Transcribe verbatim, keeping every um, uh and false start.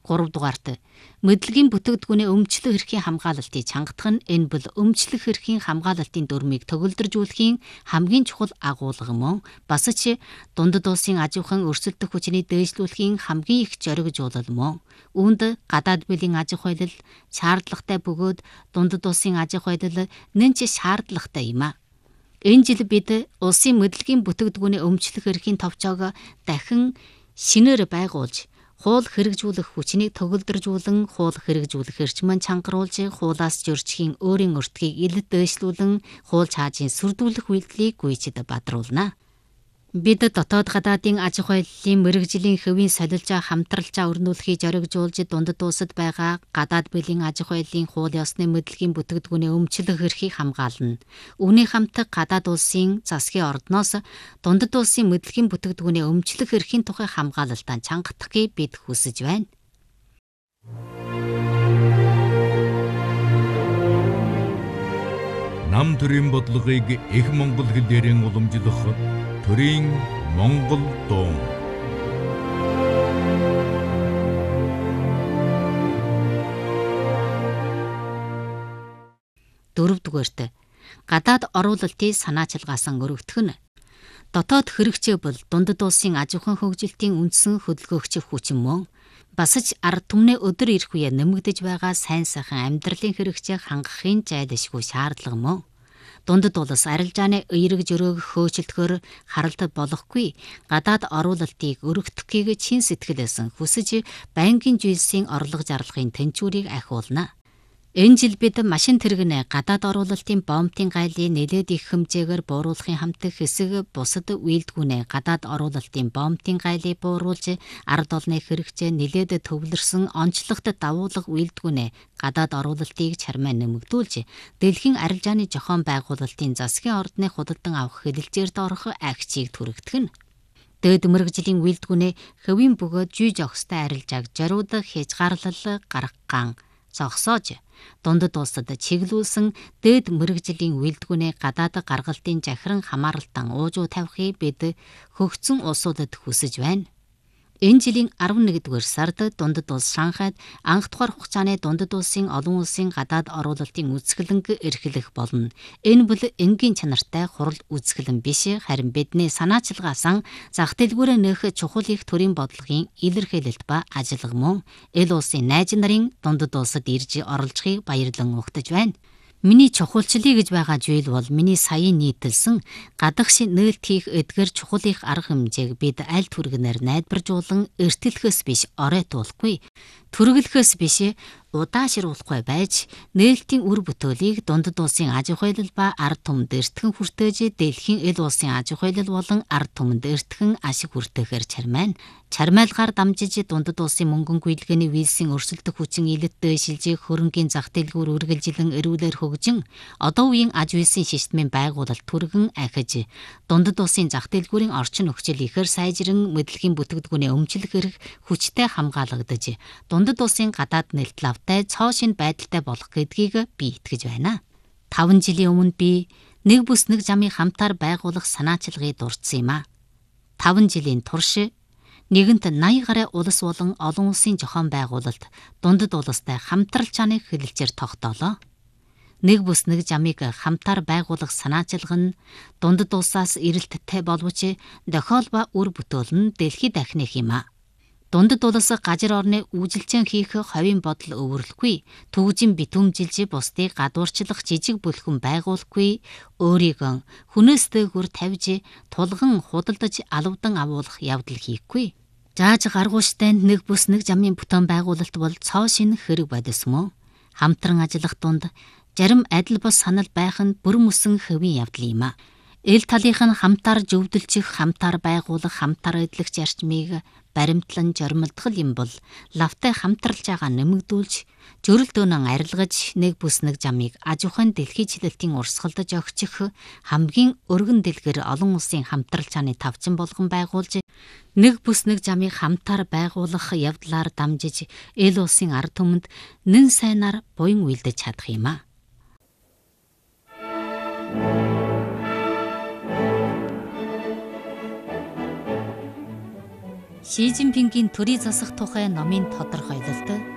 гуравдугаарт мэдлэгийн бүтээгдэхүүнээ өмчлөх эрхийн хамгаалалтыг чангатах нь энэ бол өмчлөх эрхийн хамгаалалтын дүрмийг төгөлдржүүлэхийн хамгийн чухал агуулга мөн бас ч дундад улсын аж ахуйн өрсөлдөх хүчний дээшлүүлэхийн хамгийн их зоригжуулал мөн үүнд гадаад бүлийн аж ахуйлал шаардлагатай бөгөөд дундад улсын аж ахуйлал нэн ч шаардлагатай юм а. Энэ жил бид улсын мэдлэгийн бүтээгдэхүүнээ өмчлөх эрхийн товчоог дахин шинээр байгуулж хууль хэрэгжүүлэх хүчнийг төгөлдржүүлэн хууль хэрэгжүүлэх эрчмэн чангаруулж хуулаас зөрчихийн өөрийн өртгийг илэд дэвшлүүлэн хууль чаажийн сүрдүүлэх үйлдэлийг гүйцэд бадруулна. Бид дотоод гадаадын аж ахуйллын мэрэгжлийн хэвийн солилжоо хамтралжаа өрнүүлэхийг зоригжуулж дундад улсад байгаа гадаад бүлийн аж ахуйллын хууль ёсны мэдлэгийн бүтээгдэхүүнээ өмчлөх эрхийг хамгаална. Үүний хамт гадаад улсын засгийн ордноос дундад улсын мэдлэгийн бүтээгдэхүүнээ өмчлөх эрхийн тухай хамгаалалтаа чангатахыг бид хүсэж байна. Нам төрийн бодлогыг их монгол хэлээрэн уламжлах төрийн монгол дуу. Дөрөвдүгээрт гадаад оруулалтыг санаачилгаасан өргөдөх нь дотоод хэрэгчээ бол дундад улсын аж ахуйн хөгжилтийн үндсэн хөдөлгөөгч хүчин мөн бас ч ард түмний өдөр ирэх үе нэмэгдэж байгаа сайн сайхан амьдралын хэрэгцээг хангахын зайлшгүй шаардлага мөн дундад улс арилжааны эерэг жөрөөг хөөцөлдөхөөр харалт болохгүй гадаад оруулалтыг өргөдөхийг чин сэтгэлээсэн хүсэж байнгын зүйлсийн орлого зарлахын тэнцвэрийг ахиулна. Энэ жил бид машин тэрэгнээ гадаад оруулалтын бомтын гайлыг нэлээд их хэмжээгээр бууруулахын хамт хэсэг бусад үйлдэггүүнээ гадаад оруулалтын бомтын гайлыг бууруулж ард олны хэрэгцээ нэлээд төвлөрсөн онцлогт давуулах үйлдэггүүнээ гадаад оруулалтыг чармаа нэмэгдүүлж дэлхийн арилжааны зохион байгуулалтын засгийн ордны худалдан авах хэлэлцээрт орох агчийг түрэгдэх нь. Дэд мэрэгжлийн үйлдэггүүнээ хэвийн бөгөөд жүйж огстой арилжааг зориуд хязгаарлал гаргахаан зогсоож дундад улсад чиглүүлсэн дэд мэрэгжлийн үйлдэггүүнээ гадаад гаргалтын захиран хамааралтан уужуу тавихыг бид хөгжсөн улсуудад хүсэж байна. Энэ жилийн арван нэгдүгээр сард дундад улс Шанхайд анх тухай хугацааны дундад улсын олон улсын гадаад оруулалтын үзэсгэлэнг эрхлэх болно. Энэ бол энгийн чанартай хурал үзэсгэлэн биш харин бидний санаачилгаасан зах дэлгүүрээ нөх чухал их төрийн бодлогын илэрхийлэлт ба ажиллага мөн эл улсын найз нарын дундад улсад ирж оролцохыг баярлан угтаж байна. Миний чухалчлыг гэж байгаа зүйл бол миний саяын нийтэлсэн гадагш нээлт хийх эдгээр чухал их арга хэмжээг бид аль түргэнээр найдваржуулан эртэлхээс биш оройтуулахгүй, түргэлхээс биш удаашруулахгүй байж нээлтийн үр бүтээлийг дундад улсын аж ахуйлал ба ард түмэнд эртхэн хүртээж дэлхийн эл улсын аж ахуйлал болон ард түмэнд эртхэн ашиг хүртээхээр чармайна. Чармайлгаар дамжиж дундад улсын мөнгөн гүйдэлгээний вилсийн өрсөлдөх хүчин илэт дэвшилж хөрөнгийн зах дэлгүүр үргэлжилэн эрүүлэр хөгжин одоо үеийн аж үйлсийн системийн байгуулалт түргэн ахиж дундад улсын зах дэлгүүрийн орчин нөхцөл ихээр сайжран мэдлэгийн бүтээгдэхүүнээ өмчлөх эрх хүчтэй хамгаалагдаж дундад улсын гадаад нээлт лавтай цоо шин байдалтай болох гэдгийг би итгэж байна. таван жилийн өмнө би нэг бүс нэг замын хамтаар байгуулах санаачилгыг дурдсан юм а. таван жилийн турш нэгэнт наяа гаруй улс болон олон улсын зохион байгуулалт дундад улстай хамтралчааны хэлэлцээр тогтоолоо. Нэг бүс нэг замыг хамтаар байгуулах санаачилга нь дундад улсаас эрэлттэй боловч дохиол ба үр бүтээл нь дэлхийд дахних юм а. Дундад улс гажир орны үүжилчэн хийх ховийн бодол өвөрлөхгүй, төгжин битүүмжилж бусдыг гадуурчлах жижиг бүлхэн байгуулахгүй, өөрийгөө хүнээс дээгүүр тавьж тулган худалдаж алавдан авуулах явдал хийхгүй. Зааж гаргууштай нэг бүс нэг замын бүтээн байгуулалт бол цоо шин хэрэг бодис мөн. Хамтран ажиллах дунд зарим адил бус санал байх нь бүр мөсөн хэвийн явдал юм а. Эл талынх нь хамтаар зөвдөлчих, хамтаар байгуулах, хамтаар эдлэх зарчмыг баримтлан жормолдгол юм бол лавтай хамтралж байгаа нэмэгдүүлж, зөрөл дөөнөн арилгаж нэг бүс нэг замыг аж ахуйн дэлхийчлэлтийн урсгалдаж өгчих хамгийн өргөн дэлгэр олон улсын хамтралчааны тавцан болгон байгуулж нэг бүс нэг замыг хамтаар байгуулах явдлаар дамжиж эл улсын ард түмэнд нэн сайнаар буян үйлдэж чадах юм а. Ши Жинпингийн төрийн засах тухай номын тодорхойлолт